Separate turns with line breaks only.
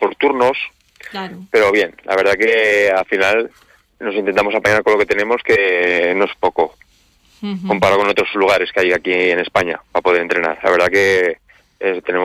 por turnos,
Claro.
pero bien, la verdad que al final nos intentamos apañar con lo que tenemos, que no es poco, comparado con otros lugares que hay aquí en España para poder entrenar. La verdad que tenemos